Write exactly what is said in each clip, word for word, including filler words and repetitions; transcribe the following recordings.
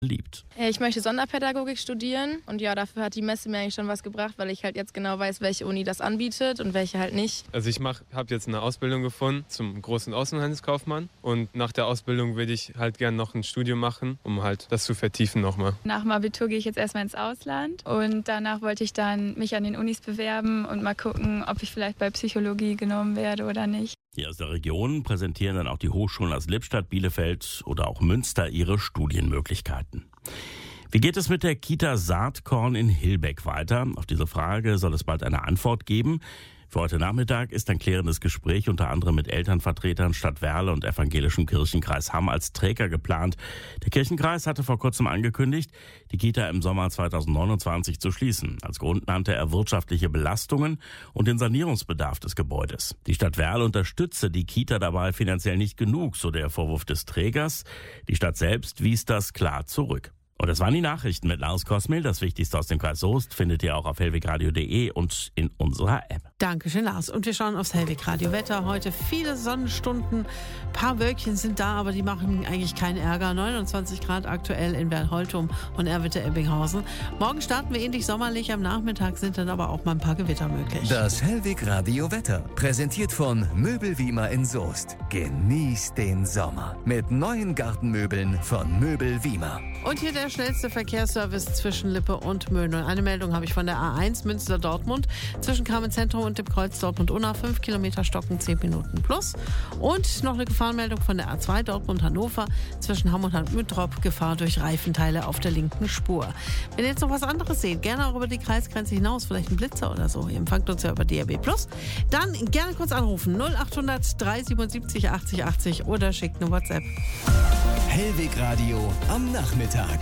liebt. Ich möchte Sonderpädagogik studieren und ja, dafür hat die Messe mir eigentlich schon was gebracht, weil ich halt jetzt genau weiß, welche Uni das anbietet und welche halt nicht. Also ich habe jetzt eine Ausbildung gefunden zum großen Außenhandelskaufmann und nach der Ausbildung würde ich halt gerne noch ein Studium machen, um halt das zu vertiefen nochmal. Nach dem Abitur gehe ich jetzt erstmal ins Ausland und danach wollte ich dann mich an den Unis bewerben und mal gucken, ob ich vielleicht bei Psychologie genommen werde oder nicht. Hier aus der Region präsentieren dann auch die Hochschulen aus Lippstadt, Bielefeld oder auch Münster ihre Studienmöglichkeiten. Wie geht es mit der Kita Saatkorn in Hilbeck weiter? Auf diese Frage soll es bald eine Antwort geben. Für heute Nachmittag ist ein klärendes Gespräch unter anderem mit Elternvertretern Stadt Werle und Evangelischem Kirchenkreis Hamm als Träger geplant. Der Kirchenkreis hatte vor kurzem angekündigt, die Kita im Sommer zweitausendneunundzwanzig zu schließen. Als Grund nannte er wirtschaftliche Belastungen und den Sanierungsbedarf des Gebäudes. Die Stadt Werle unterstütze die Kita dabei finanziell nicht genug, so der Vorwurf des Trägers. Die Stadt selbst wies das klar zurück. Und das waren die Nachrichten mit Lars Kosmil. Das Wichtigste aus dem Kreis Soest findet ihr auch auf hellwegradio punkt de und in unserer App. Dankeschön, Lars. Und wir schauen aufs Hellwegradio Wetter. Heute viele Sonnenstunden. Ein paar Wölkchen sind da, aber die machen eigentlich keinen Ärger. neunundzwanzig Grad aktuell in Berlholtum und Erwitte-Ebbinghausen. Morgen starten wir ähnlich sommerlich. Am Nachmittag sind dann aber auch mal ein paar Gewitter möglich. Das Hellwegradio Wetter, präsentiert von Möbelwiemer in Soest. Genießt den Sommer mit neuen Gartenmöbeln von Möbelwiemer. Und hier der schnellste Verkehrsservice zwischen Lippe und Möhne. Eine Meldung habe ich von der A eins Münster-Dortmund zwischen Kamenz-Zentrum und dem Kreuz Dortmund-Unna. fünf Kilometer Stocken, zehn Minuten plus. Und noch eine Gefahrenmeldung von der A zwei Dortmund-Hannover zwischen Hamm und Hadmütrop. Gefahr durch Reifenteile auf der linken Spur. Wenn ihr jetzt noch was anderes seht, gerne auch über die Kreisgrenze hinaus, vielleicht ein Blitzer oder so. Ihr empfangt uns ja über D R B plus. Dann gerne kurz anrufen. null achthundert drei siebenundsiebzig achtzig achtzig oder schickt eine WhatsApp. Hellwegradio am Nachmittag.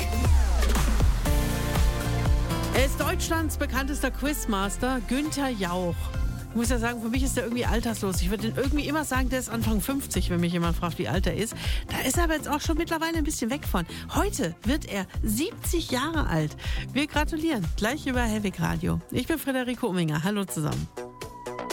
Er ist Deutschlands bekanntester Quizmaster, Günther Jauch. Ich muss ja sagen, für mich ist er irgendwie alterslos. Ich würde irgendwie immer sagen, der ist Anfang fünfzig, wenn mich jemand fragt, wie alt er ist. Da ist er aber jetzt auch schon mittlerweile ein bisschen weg von. Heute wird er siebzig Jahre alt. Wir gratulieren. Gleich über Hellwegradio. Ich bin Friederike Umminger. Hallo zusammen.